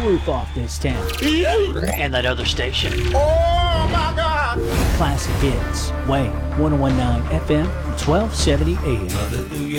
roof off this town. And that other station. Oh my God! Classic hits. Wave 101.9 FM, 1270 AM.